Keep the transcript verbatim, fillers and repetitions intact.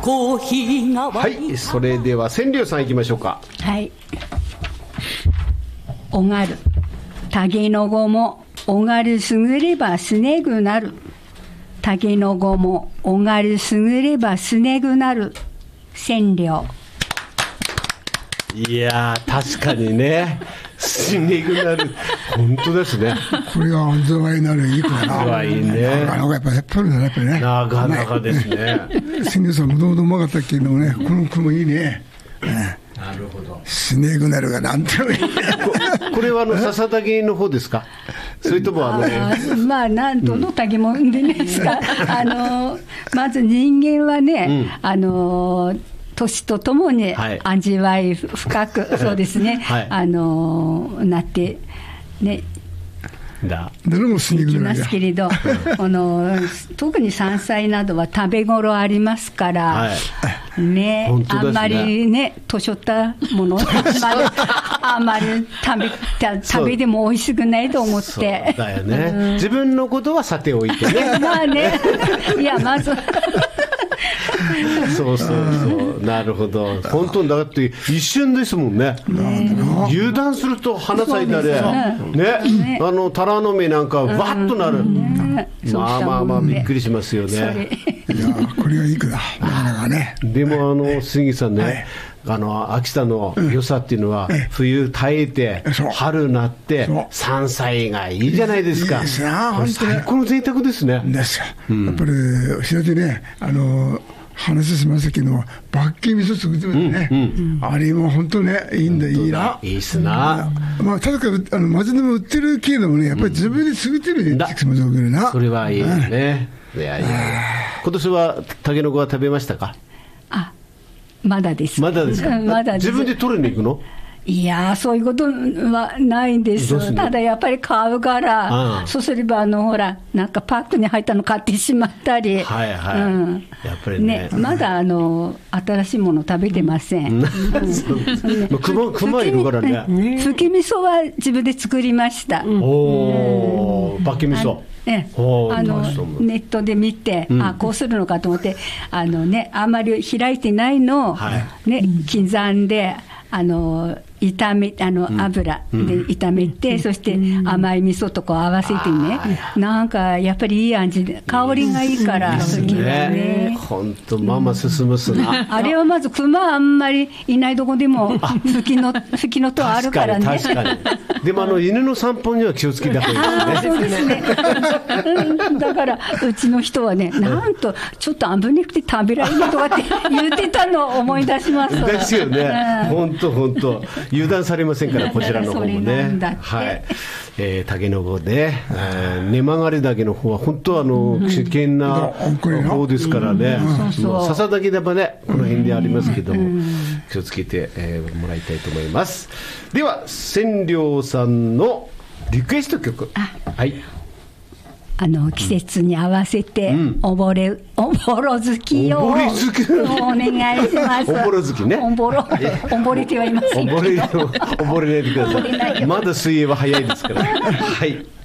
コーヒーがはい、それでは千両さんいきましょうか。 はい。おがるたけのこもおがるすぐればすねぐなる。たけのこもおがるすぐればすねぐなる。千両。 いやー確かにねすねぐなる本当ですね。 これがズワイなるいい子だな。 ズワイね。 なかなかやっぱやっぱりね、やっぱりね。 なかなかですね。 千両さんもともとうまかったけどね、この子もいいね。 なるほど。 すねぐなるがなんともいい。 こ, これはあの笹竹の方ですか。それともあのあまあなんどの竹もんでねですか。あのまず人間はね、うん、あの年とともに味わい深く、はい、そうですね、はい、あのなってねだいきますけれどあの特に山菜などは食べ頃ありますから、はいね、ねあんまりね年寄ったものあんまり食べ食べても美味しくないと思って。 そうだよね、うん、自分のことはさておいてねまあねいやまずそうそうそうなるほど。本当にだって一瞬ですもんね。油断すると花咲いたりね、ねあのタラの芽なんかわっとなる、うんね、まあまあまあびっくりしますよね。 いやこれはいい句だなかなかね。 でもあの杉さんね、はい、あの秋田の良さっていうのは、うん、冬耐えて春になって山菜がいいじゃないですか。いいですな、最高の贅沢ですね。 ですよ、うん、やっぱり教えてねあの話しましたけどバッキー味噌作ってますね、うんうん、あれも本当ねいいんだいいな。 いいっすな。 まあ確かあの街でも売ってるけれどもねやっぱり自分で作ってるで、うん、なそれはいいですね、うん、いやいや今年はタケノコは食べましたか。 あまだです。 まだですか。 まだです。 自分で取りに行くの。 いやそういうことはないんです。ただやっぱり買うから、ああそうすればあのほらなんかパックに入ったの買ってしまったり、 はいはい、うん、やっぱり ね, ねまだあの新しいもの食べてません。 クマいるからね。 ふき味噌は自分で作りました。 うん、おおバッキー味噌。 えあのネットで見て、うん、あこうするのかと思ってあの、ね、あんまり開いてないのを、はいね、刻んであの炒めあの油で炒めて、うん、そして甘い味噌とか合わせてね、うん、なんかやっぱりいい味で香りがいいから好きだね。 本当ママ進むすな、 うん、あれはまず熊あんまりいないとこでもふきのふきのとあるからね。 確かに確かにでもあの犬の散歩には気をつけた方がいいですね。 そうですねだからうちの人はねなんとちょっと危なくて食べられないとかって言ってたのを思い出します。 ですよね、本当本当油断されませんからこちらの方もね。はい、えー、タケノコで、えー、根曲がり岳の方は本当あの危険な方ですからね。笹岳でもねこの辺でありますけども気をつけて、えー、もらいたいと思います。では千両さんのリクエスト曲、はい、 あの季節に合わせて、うん、おぼれおぼろ月をお願いします。 おぼろ月ね。 おぼろおぼれてはいませんけど。 おぼれおぼれないでください。まだ水泳は早いですから。はい。